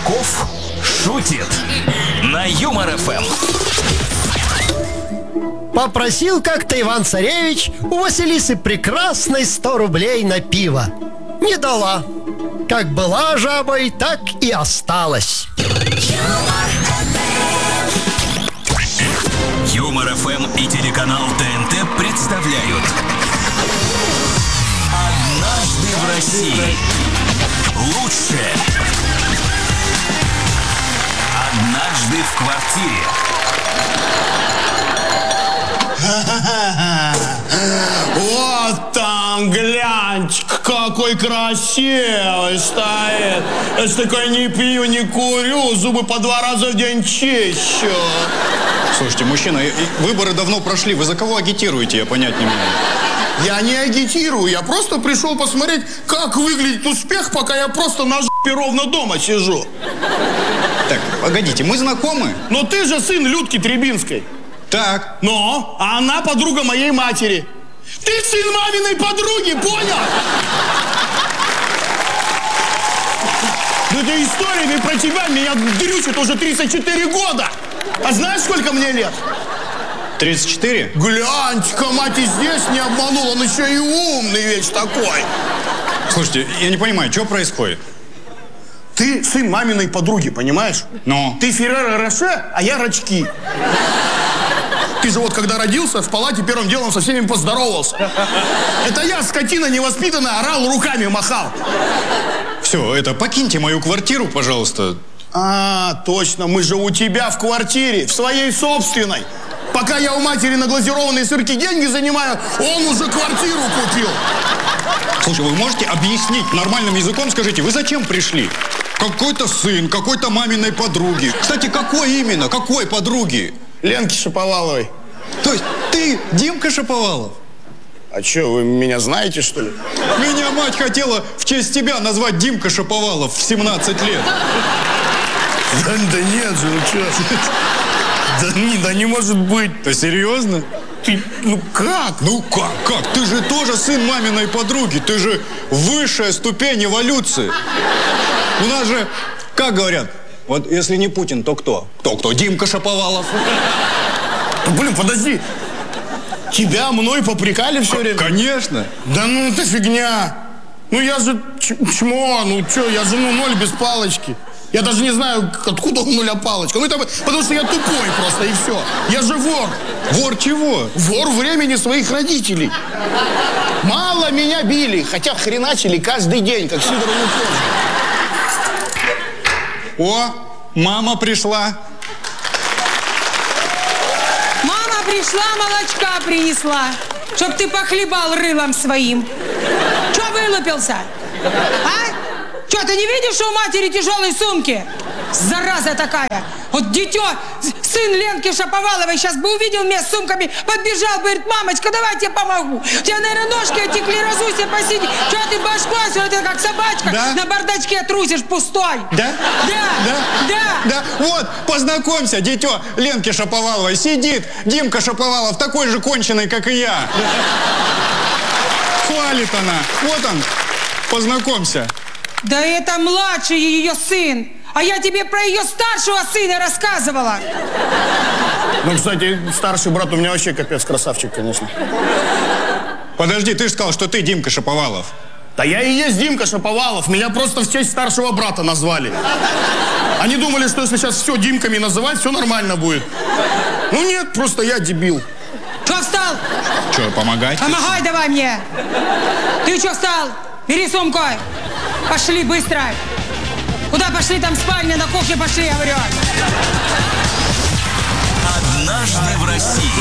Кабаков шутит на Юмор ФМ. Попросил как-то Иван-царевич у Василисы Прекрасной 100 рублей на пиво. Не дала. Как была жабой, так и осталась. Юмор ФМ и телеканал ТНТ представляют «Однажды в России». Лучшее. Однажды в квартире. Вот там, гляньте, какой красивый стоит. Я ж такой не пью, не курю, зубы по 2 раза в день чищу. Слушайте, мужчина, выборы давно прошли. Вы за кого агитируете, я понять не могу. Я не агитирую, я просто пришел посмотреть, как выглядит успех, пока я просто на жопе ровно дома сижу. Так, погодите, мы знакомы? Но ты же сын Людки Требинской. Так. Но она подруга моей матери. Ты сын маминой подруги, понял? Да эта историями про тебя меня дрючат уже 34 года. А знаешь, сколько мне лет? 34? Гляньте-ка, мать и здесь не обманул, он еще и умный весь такой. Слушайте, я не понимаю, что происходит? Ты сын маминой подруги, понимаешь? Ну? Ты Ферреро Роше, а я Рачки. Ты же вот когда родился, в палате первым делом со всеми поздоровался. Это я, скотина невоспитанная, орал, руками махал. Все, покиньте мою квартиру, пожалуйста. А, точно, мы же у тебя в квартире, в своей собственной. Пока я у матери на глазированные сырки деньги занимаю, он уже квартиру купил. Слушай, вы можете объяснить нормальным языком? Скажите, вы зачем пришли? Какой-то сын, какой-то маминой подруги. Кстати, какой именно? Какой подруги? Ленки Шаповаловой. То есть ты Димка Шаповалов? А что, вы меня знаете, что ли? Меня мать хотела в честь тебя назвать Димка Шаповалов в 17 лет. Да нет же, ну что? Да не может быть. Ты серьезно? Ты, ну как? Ну как? Ты же тоже сын маминой подруги. Ты же высшая ступень эволюции. У нас же, как говорят, вот если не Путин, то кто? Кто? Димка Шаповалов. Блин, подожди. Тебя мной попрекали все время? Конечно. Да ну это фигня. Ну я же чмо, ну что, я же ноль без палочки. Я даже не знаю, откуда у нуля палочка. Ну это потому что я тупой просто, и все. Я же вор. Вор чего? Вор времени своих родителей. Мало меня били, хотя хреначили каждый день, как Сидорову кожу. О, мама пришла. Мама пришла, молочка принесла, чтоб ты похлебал рылом своим. Че вылупился? А? Че, ты не видишь, что у матери тяжелые сумки? Зараза такая. Вот дитё, сын Ленки Шаповаловой сейчас бы увидел меня с сумками, подбежал, говорит, мамочка, давай я тебе помогу. У тебя, наверное, ножки отекли, разуйся, посиди. Че ты башкой, что ты как собачка, да? На бардачке трусишь пустой. Да? Да. Вот, познакомься, дитё Ленки Шаповаловой. Сидит Димка Шаповалов, такой же конченый, как и я. Хвалит она. Вот он, познакомься. Да это младший ее сын. А я тебе про ее старшего сына рассказывала. Ну, кстати, старший брат у меня вообще капец красавчик, конечно. Подожди, ты же сказал, что ты Димка Шаповалов. Да я и есть Димка Шаповалов. Меня просто в честь старшего брата назвали. Они думали, что если сейчас все Димками называть, все нормально будет. Ну нет, просто я дебил. Че встал? Че, помогать? Помогай давай мне. Ты че встал? Бери сумку. Пошли быстро. Куда пошли? Там спальня, на кухне пошли, я говорю. «Однажды в России».